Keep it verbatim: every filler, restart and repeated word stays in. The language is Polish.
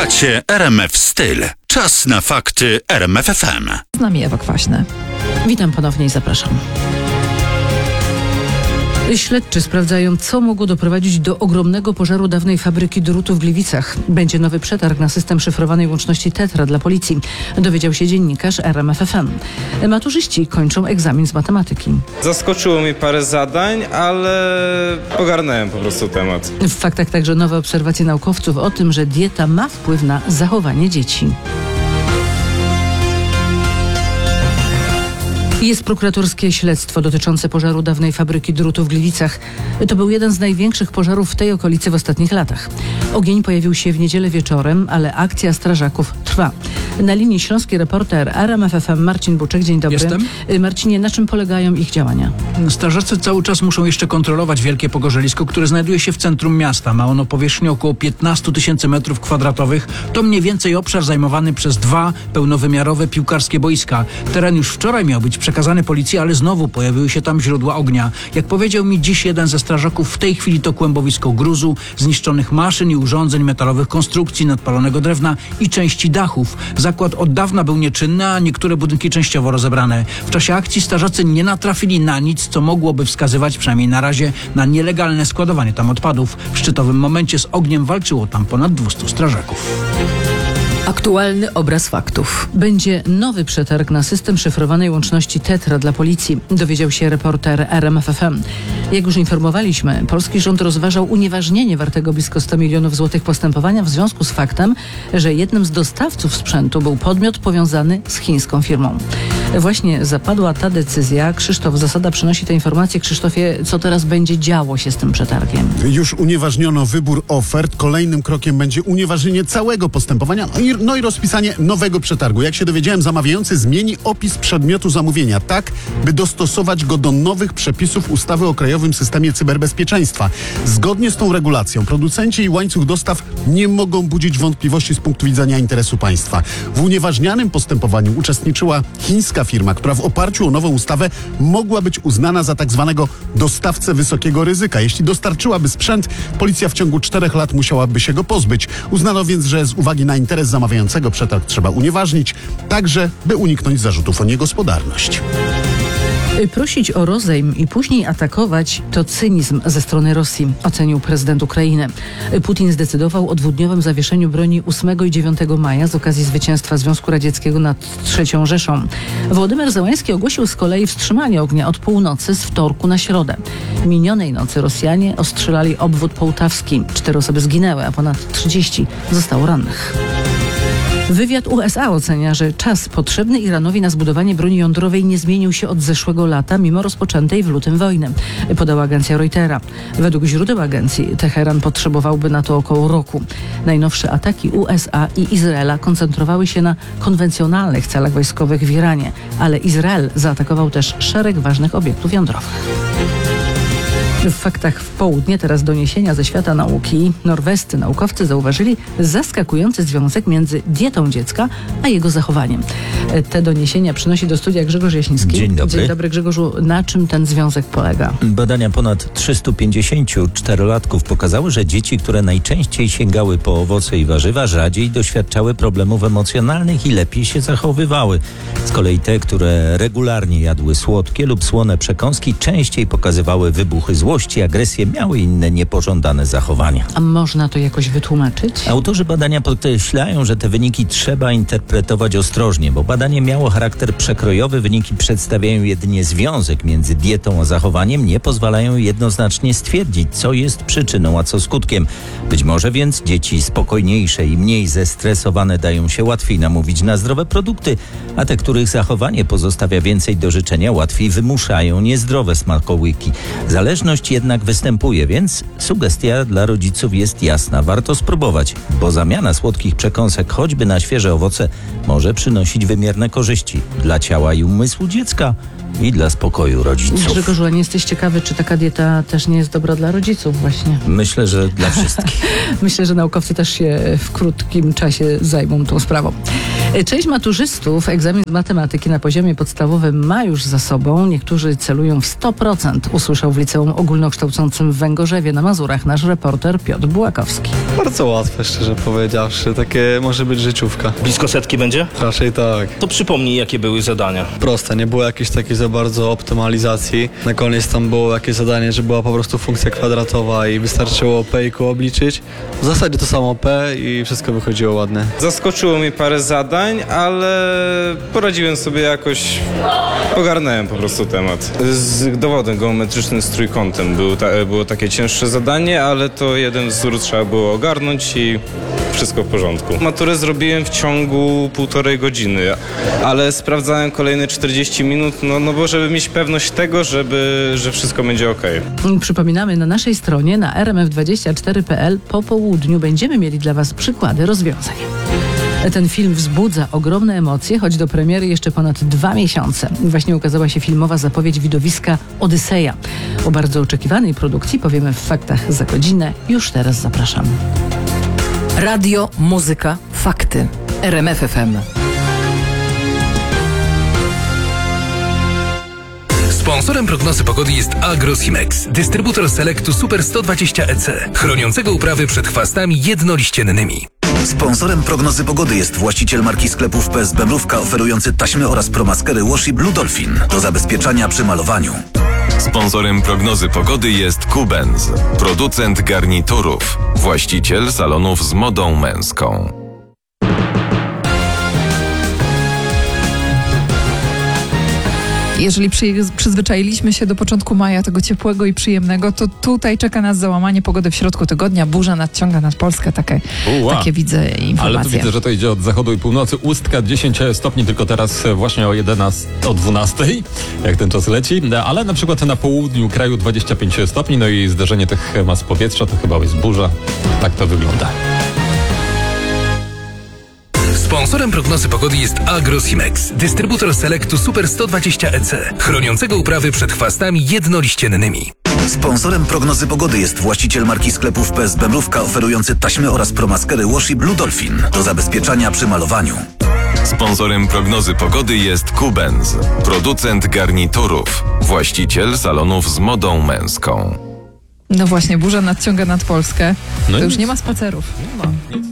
Słuchacie R M F Styl. Czas na fakty R M F F M. Z nami Ewa Kwaśny. Witam ponownie i zapraszam. Śledczy sprawdzają, co mogło doprowadzić do ogromnego pożaru dawnej fabryki drutu w Gliwicach. Będzie nowy przetarg na system szyfrowanej łączności Tetra dla policji. Dowiedział się dziennikarz R M F F M. Maturzyści kończą egzamin z matematyki. Zaskoczyło mnie parę zadań, ale ogarnąłem po prostu temat. W faktach także nowe obserwacje naukowców o tym, że dieta ma wpływ na zachowanie dzieci. Jest prokuratorskie śledztwo dotyczące pożaru dawnej fabryki drutu w Gliwicach. To był jeden z największych pożarów w tej okolicy w ostatnich latach. Ogień pojawił się w niedzielę wieczorem, ale akcja strażaków trwa. Na linii śląski reporter R M F F M Marcin Buczek. Dzień dobry. Jestem. Marcinie, na czym polegają ich działania? Strażacy cały czas muszą jeszcze kontrolować wielkie pogorzelisko, które znajduje się w centrum miasta. Ma ono powierzchnię około piętnaście tysięcy metrów kwadratowych. To mniej więcej obszar zajmowany przez dwa pełnowymiarowe piłkarskie boiska. Teren już wczoraj miał być przekazany policji, ale znowu pojawiły się tam źródła ognia. Jak powiedział mi dziś jeden ze strażaków, w tej chwili to kłębowisko gruzu, zniszczonych maszyn i urządzeń, metalowych konstrukcji, nadpalonego drewna i części dachów. Zakład od dawna był nieczynny, a niektóre budynki częściowo rozebrane. W czasie akcji strażacy nie natrafili na nic, co mogłoby wskazywać, przynajmniej na razie, na nielegalne składowanie tam odpadów. W szczytowym momencie z ogniem walczyło tam ponad dwieście strażaków. Aktualny obraz faktów. Będzie nowy przetarg na system szyfrowanej łączności Tetra dla policji, dowiedział się reporter R M F F M. Jak już informowaliśmy, polski rząd rozważał unieważnienie wartego blisko sto milionów złotych postępowania w związku z faktem, że jednym z dostawców sprzętu był podmiot powiązany z chińską firmą. Właśnie zapadła ta decyzja. Krzysztof Zasada przynosi te informacje. Krzysztofie, co teraz będzie działo się z tym przetargiem? Już unieważniono wybór ofert. Kolejnym krokiem będzie unieważnienie całego postępowania, no i, no i rozpisanie nowego przetargu. Jak się dowiedziałem, zamawiający zmieni opis przedmiotu zamówienia tak, by dostosować go do nowych przepisów ustawy o Krajowym Systemie Cyberbezpieczeństwa. Zgodnie z tą regulacją producenci i łańcuch dostaw nie mogą budzić wątpliwości z punktu widzenia interesu państwa. W unieważnianym postępowaniu uczestniczyła chińska firma, która w oparciu o nową ustawę mogła być uznana za tak zwanego dostawcę wysokiego ryzyka. Jeśli dostarczyłaby sprzęt, policja w ciągu czterech lat musiałaby się go pozbyć. Uznano więc, że z uwagi na interes zamawiającego przetarg trzeba unieważnić, także by uniknąć zarzutów o niegospodarność. Prosić o rozejm i później atakować to cynizm ze strony Rosji, ocenił prezydent Ukrainy. Putin zdecydował o dwudniowym zawieszeniu broni ósmego i dziewiątego maja z okazji zwycięstwa Związku Radzieckiego nad trzecią Rzeszą. Wołodymyr Zełański ogłosił z kolei wstrzymanie ognia od północy z wtorku na środę. Minionej nocy Rosjanie ostrzelali obwód połtawski. Cztery osoby zginęły, a ponad trzydzieści zostało rannych. Wywiad U S A ocenia, że czas potrzebny Iranowi na zbudowanie broni jądrowej nie zmienił się od zeszłego lata, mimo rozpoczętej w lutym wojny, podała agencja Reutera. Według źródeł agencji Teheran potrzebowałby na to około roku. Najnowsze ataki U S A i Izraela koncentrowały się na konwencjonalnych celach wojskowych w Iranie, ale Izrael zaatakował też szereg ważnych obiektów jądrowych. W faktach w południe teraz doniesienia ze świata nauki. Norwescy naukowcy zauważyli zaskakujący związek między dietą dziecka a jego zachowaniem. Te doniesienia przynosi do studia Grzegorz Jasiński. Dzień dobry. Dzień dobry, Grzegorzu. Na czym ten związek polega? Badania ponad trzystu pięćdziesięciu czterolatków pokazały, że dzieci, które najczęściej sięgały po owoce i warzywa, rzadziej doświadczały problemów emocjonalnych i lepiej się zachowywały. Z kolei te, które regularnie jadły słodkie lub słone przekąski, częściej pokazywały wybuchy złości, agresję, miały inne niepożądane zachowania. A można to jakoś wytłumaczyć? Autorzy badania podkreślają, że te wyniki trzeba interpretować ostrożnie, bo badanie miało charakter przekrojowy, wyniki przedstawiają jedynie związek między dietą a zachowaniem, nie pozwalają jednoznacznie stwierdzić, co jest przyczyną, a co skutkiem. Być może więc dzieci spokojniejsze i mniej zestresowane dają się łatwiej namówić na zdrowe produkty, a te, których zachowanie pozostawia więcej do życzenia, łatwiej wymuszają niezdrowe smakołyki. Zależność jednak występuje, więc sugestia dla rodziców jest jasna. Warto spróbować, bo zamiana słodkich przekąsek choćby na świeże owoce może przynosić wymierne korzyści dla ciała i umysłu dziecka i dla spokoju rodziców. Grzegorzu, a nie jesteś ciekawy, czy taka dieta też nie jest dobra dla rodziców właśnie? Myślę, że dla wszystkich. Myślę, że naukowcy też się w krótkim czasie zajmą tą sprawą. Część maturzystów egzamin z matematyki na poziomie podstawowym ma już za sobą. Niektórzy celują w sto procent, usłyszał w Liceum Ogólnokształcącym w Węgorzewie na Mazurach nasz reporter Piotr Bułakowski. Bardzo łatwe, szczerze powiedziawszy. Takie może być życiówka. Blisko setki będzie? Raczej tak. To przypomnij, jakie były zadania. Proste, nie było jakiejś takiej za bardzo optymalizacji. Na koniec tam było jakieś zadanie, że była po prostu funkcja kwadratowa i wystarczyło p i q obliczyć. W zasadzie to samo p i wszystko wychodziło ładnie. Zaskoczyło mnie parę zadań, ale poradziłem sobie jakoś, ogarnąłem po prostu temat. Z dowodem geometrycznym z trójkątem był ta, było takie cięższe zadanie, ale to jeden wzór trzeba było ogarnąć i wszystko w porządku. Maturę zrobiłem w ciągu półtorej godziny, ale sprawdzałem kolejne czterdzieści minut, no, no bo żeby mieć pewność tego, żeby, że wszystko będzie ok. Przypominamy, na naszej stronie na r m f dwadzieścia cztery kropka p l po południu będziemy mieli dla Was przykłady rozwiązań. Ten film wzbudza ogromne emocje, choć do premiery jeszcze ponad dwa miesiące. Właśnie ukazała się filmowa zapowiedź widowiska Odyseja. O bardzo oczekiwanej produkcji powiemy w Faktach za godzinę. Już teraz zapraszamy. Radio, muzyka, fakty. R M F F M. Sponsorem prognozy pogody jest Agrosimex, dystrybutor Selectu Super sto dwadzieścia E C, chroniącego uprawy przed chwastami jednoliściennymi. Sponsorem prognozy pogody jest właściciel marki sklepów P S B Mrówka, oferujący taśmy oraz promaskery Washi Blue Dolphin do zabezpieczania przy malowaniu. Sponsorem prognozy pogody jest Kubenz, producent garniturów, właściciel salonów z modą męską. Jeżeli przy, przyzwyczailiśmy się do początku maja, tego ciepłego i przyjemnego, to tutaj czeka nas załamanie pogody w środku tygodnia. Burza nadciąga nad Polskę, takie, takie widzę informacje. Ale tu widzę, że to idzie od zachodu i północy. Ustka dziesięć stopni, tylko teraz właśnie o jedenastej, o dwunastej, jak ten czas leci. Ale na przykład na południu kraju dwadzieścia pięć stopni, no i zderzenie tych mas powietrza, to chyba jest burza. Tak to wygląda. Sponsorem prognozy pogody jest Agrosimex, dystrybutor Selectu Super sto dwadzieścia E C, chroniącego uprawy przed chwastami jednoliściennymi. Sponsorem prognozy pogody jest właściciel marki sklepów P S B Mrówka, oferujący taśmy oraz promaskery Washi Blue Dolphin do zabezpieczania przy malowaniu. Sponsorem prognozy pogody jest Kubenz, producent garniturów, właściciel salonów z modą męską. No właśnie, burza nadciąga nad Polskę. No to i już nic. nie ma spacerów. Nie ma.